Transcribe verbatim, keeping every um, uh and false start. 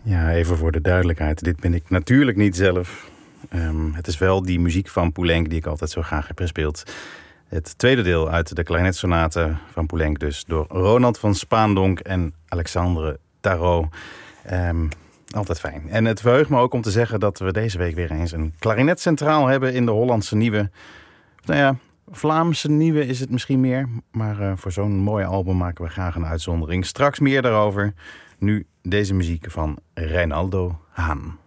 Ja, even voor de duidelijkheid. Dit ben ik natuurlijk niet zelf. Um, het is wel die muziek van Poulenc die ik altijd zo graag heb gespeeld. Het tweede deel uit de Klarinetsonate van Poulenc dus. Door Ronald van Spaandonk en Alexandre Tarot. Um, altijd fijn. En het verheugt me ook om te zeggen dat we deze week weer eens een klarinet centraal hebben in de Hollandse Nieuwe. Nou ja, Vlaamse Nieuwe is het misschien meer. Maar uh, voor zo'n mooi album maken we graag een uitzondering. Straks meer daarover. Nu deze muziek van Reinaldo Haan.